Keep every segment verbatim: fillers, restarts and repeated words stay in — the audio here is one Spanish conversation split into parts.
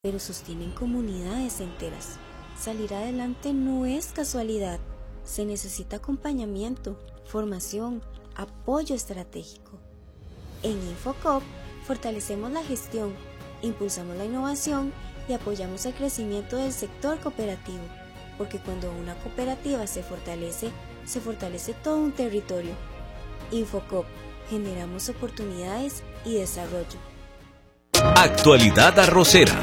pero sostienen comunidades enteras. Salir adelante no es casualidad, se necesita acompañamiento, formación, apoyo estratégico. En Infocop fortalecemos la gestión, impulsamos la innovación y apoyamos el crecimiento del sector cooperativo, porque cuando una cooperativa se fortalece, se fortalece todo un territorio. Infocop, generamos oportunidades y desarrollo. Actualidad arrocera.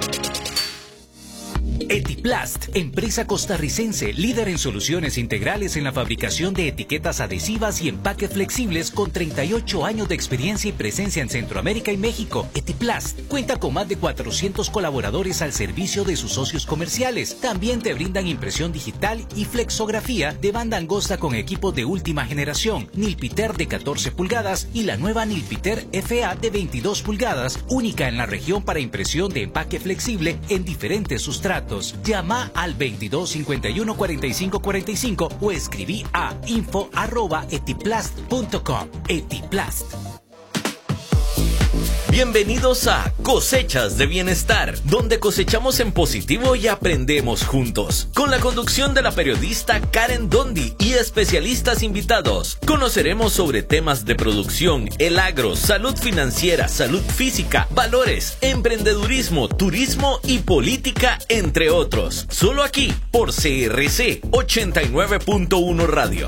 Etiplast, empresa costarricense líder en soluciones integrales en la fabricación de etiquetas adhesivas y empaques flexibles con treinta y ocho años de experiencia y presencia en Centroamérica y México. Etiplast cuenta con más de cuatrocientos colaboradores al servicio de sus socios comerciales. También te brindan impresión digital y flexografía de banda angosta con equipos de última generación, Nilpiter de catorce pulgadas y la nueva Nilpiter F A de veintidós pulgadas, única en la región para impresión de empaque flexible en diferentes sustratos. Llama al veintidós cincuenta y uno cuarenta y cinco cuarenta y cinco o escribí a info arroba etiplast punto com. Etiplast. Bienvenidos a Cosechas de Bienestar, donde cosechamos en positivo y aprendemos juntos. Con la conducción de la periodista Karen Dondi y especialistas invitados, conoceremos sobre temas de producción, el agro, salud financiera, salud física, valores, emprendedurismo, turismo y política, entre otros. Solo aquí, por C R C ochenta y nueve punto uno Radio.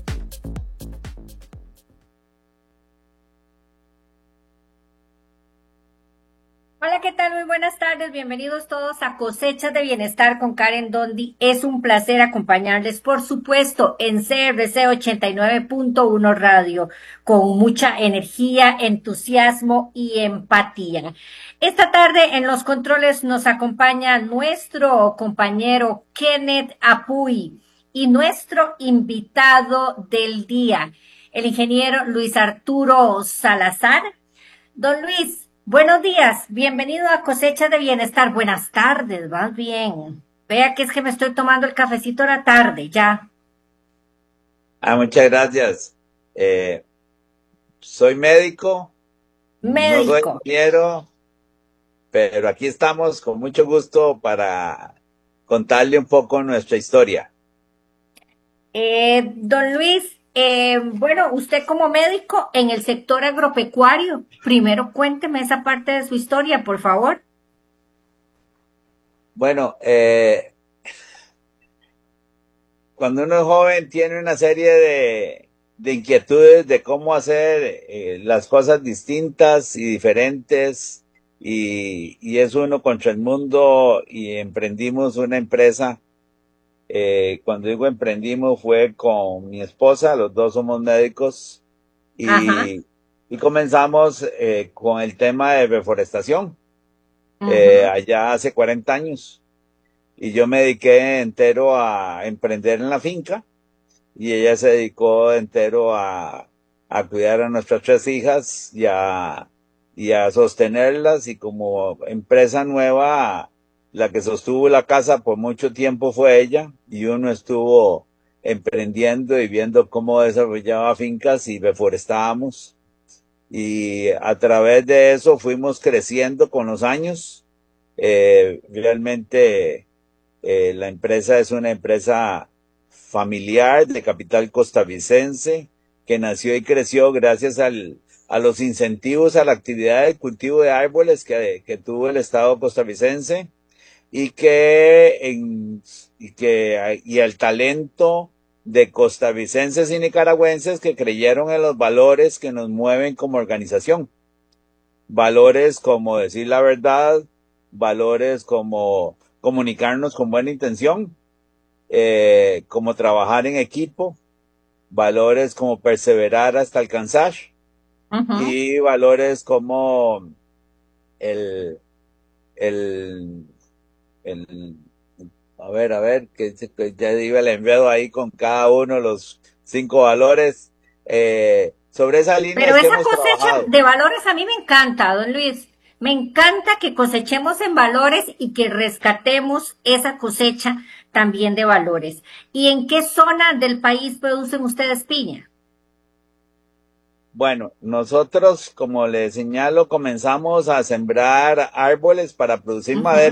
Hola, ¿qué tal? Muy buenas tardes. Bienvenidos todos a Cosechas de Bienestar con Karen Dondi. Es un placer acompañarles, por supuesto, en C R C ochenta y nueve punto uno Radio, con mucha energía, entusiasmo y empatía. Esta tarde en los controles nos acompaña nuestro compañero Kenneth Apuy y nuestro invitado del día, el ingeniero Luis Arturo Salazar. Don Luis, buenos días, bienvenido a Cosechas de Bienestar. Buenas tardes, más bien. Vea que es que me estoy tomando el cafecito a la tarde, ya. Ah, muchas gracias. Eh, soy médico, Médico. No soy ingeniero, pero aquí estamos con mucho gusto para contarle un poco nuestra historia. Eh, don Luis, eh, bueno, usted como médico en el sector agropecuario, primero cuénteme esa parte de su historia, por favor. Bueno, eh, cuando uno es joven tiene una serie de, de inquietudes de cómo hacer eh, las cosas distintas y diferentes, y, y es uno contra el mundo, y emprendimos una empresa. Eh, cuando digo emprendimos fue con mi esposa, los dos somos médicos, y, y comenzamos eh, con el tema de reforestación, eh, allá hace cuarenta años, y yo me dediqué entero a emprender en la finca, y ella se dedicó entero a, a cuidar a nuestras tres hijas y a, y a sostenerlas, y como empresa nueva, la que sostuvo la casa por mucho tiempo fue ella, y uno estuvo emprendiendo y viendo cómo desarrollaba fincas y reforestábamos. Y a través de eso fuimos creciendo con los años. Eh, realmente eh, la empresa es una empresa familiar de capital costarricense que nació y creció gracias al, a los incentivos a la actividad de cultivo de árboles que, que tuvo el Estado costarricense. Y que, en, y que, y el talento de costarricenses y nicaragüenses que creyeron en los valores que nos mueven como organización. Valores como decir la verdad, valores como comunicarnos con buena intención, eh, como trabajar en equipo, valores como perseverar hasta alcanzar, uh-huh. y valores como el, el, El, a ver, a ver, que, que ya digo el enredo ahí con cada uno, los cinco valores, eh, sobre esa línea. Pero es esa que hemos cosecha trabajado. de valores a mí me encanta, don Luis. Me encanta que cosechemos en valores y que rescatemos esa cosecha también de valores. ¿Y en qué zona del país producen ustedes piña? Bueno, nosotros, como le señalo, comenzamos a sembrar árboles para producir Ujú. madera.